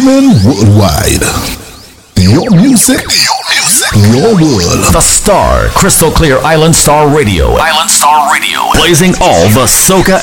Streaming worldwide. Your music, your world. The Star, Crystal Clear Island Star Radio. Island Star Radio. Blazing all the soca